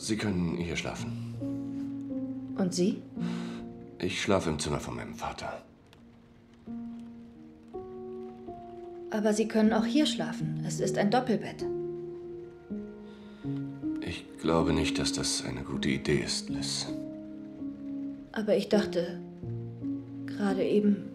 Sie können hier schlafen. Und Sie? Ich schlafe im Zimmer von meinem Vater. Aber Sie können auch hier schlafen. Es ist ein Doppelbett. Ich glaube nicht, dass das eine gute Idee ist, Liz. Aber ich dachte, gerade eben